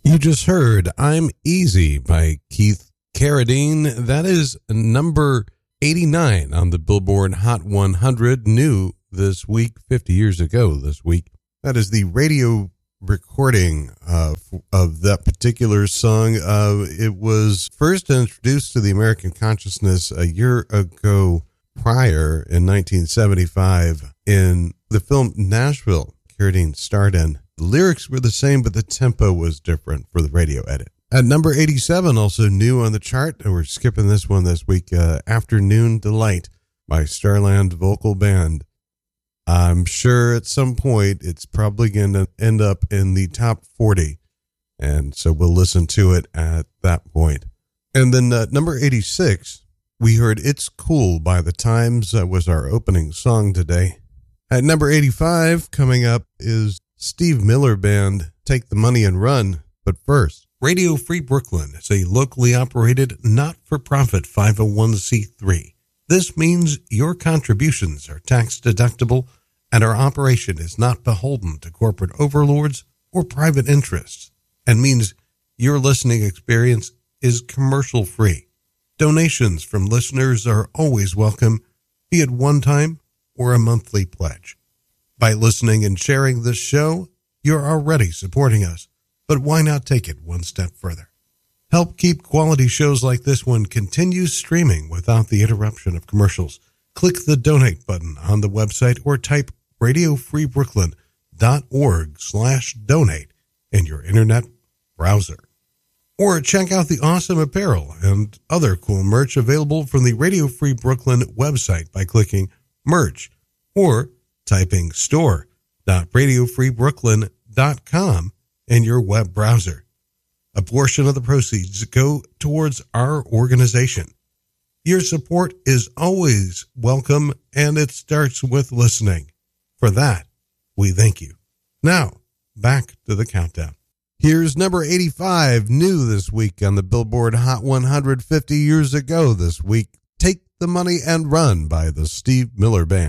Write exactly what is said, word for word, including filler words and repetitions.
You just heard I'm Easy by Keith Carradine. That is number eighty-nine on the Billboard Hot one hundred, new this week, fifty years ago this week. That is the radio recording uh, of that particular song. Uh, it was first introduced to the American consciousness a year ago prior in nineteen seventy-five in the film Nashville. Carradine starred in. The lyrics were the same, but the tempo was different for the radio edit. At number eighty-seven, also new on the chart, and we're skipping this one this week, uh, Afternoon Delight by Starland Vocal Band. I'm sure at some point it's probably going to end up in the top forty, and so we'll listen to it at that point. And then uh, number eighty-six, we heard It's Cool by The Times. That was our opening song today. At number eighty-five, coming up is Steve Miller Band, Take the Money and Run. But first, Radio Free Brooklyn is a locally operated, not-for-profit five oh one c three. This means your contributions are tax-deductible and our operation is not beholden to corporate overlords or private interests, and means your listening experience is commercial-free. Donations from listeners are always welcome, be it one-time or a monthly pledge. By listening and sharing this show, you're already supporting us, but why not take it one step further? Help keep quality shows like this one continue streaming without the interruption of commercials. Click the donate button on the website or type radiofreebrooklyn.org slash donate in your internet browser. Or check out the awesome apparel and other cool merch available from the Radio Free Brooklyn website by clicking merch or typing store dot radio free brooklyn dot com in your web browser. A portion of the proceeds go towards our organization. Your support is always welcome, and it starts with listening. For that, we thank you. Now, back to the countdown. Here's number eighty-five, new this week on the Billboard Hot one hundred, fifty years ago this week. Take the Money and Run by the Steve Miller Band.